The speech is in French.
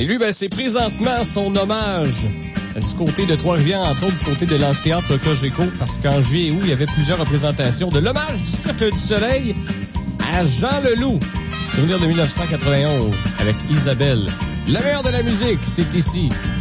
Et lui, c'est présentement son hommage du côté de Trois-Rivières, entre autres du côté de l'amphithéâtre Cogeco, parce qu'en juillet et août, il y avait plusieurs représentations de l'hommage du Cirque du Soleil à Jean Leloup. Souvenir de 1991 avec Isabelle. La meilleure de la musique, c'est ici.